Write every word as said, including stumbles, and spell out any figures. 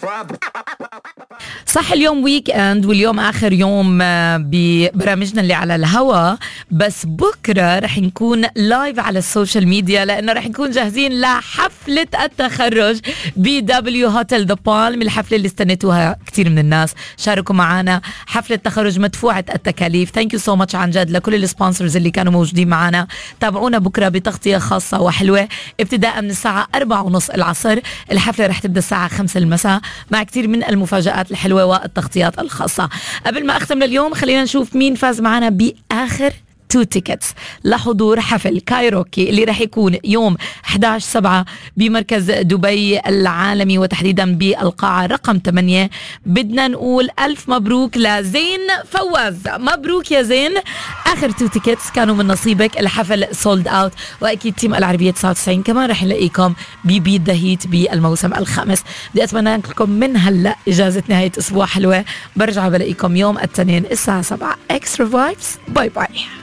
صح اليوم ويك اند واليوم اخر يوم ببرامجنا اللي على الهوا، بس بكره رح نكون لايف على السوشيال ميديا لانه رح نكون جاهزين لحفله التخرج بدبليو هوتيل ذا بالم، الحفله اللي استنيتوها كثير من الناس. شاركوا معنا حفله تخرج مدفوعه التكاليف. ثانك يو سو ماتش عن جد لكل السبونسرز اللي كانوا موجودين معنا. تابعونا بكره بتغطيه خاصه وحلوه ابتداء من الساعه أربعة ونص العصر. الحفله رح تبدا الساعه خمسة المساء مع كثير من المفاجآت الحلوة والتغطيات الخاصة. قبل ما أختم لليوم خلينا نشوف مين فاز معنا بآخر تو تيكتس لحضور حفل كايروكي اللي رح يكون يوم أحد عشر سبعة بمركز دبي العالمي وتحديدا بالقاعة رقم ثمانية. بدنا نقول ألف مبروك لزين فواز. مبروك يا زين، آخر تو تيكتس كانوا من نصيبك. الحفل سولد اوت، وأكيد تيم العربية تسعة وتسعين كمان رح نلاقيكم ببيت ذا هيت بالموسم الخامس. بدي أتمنى لكم من هلا إجازة نهاية أسبوع حلوة. برجع بلاقيكم يوم الاثنين الساعة سبعة. اكسترا فايبس. باي باي.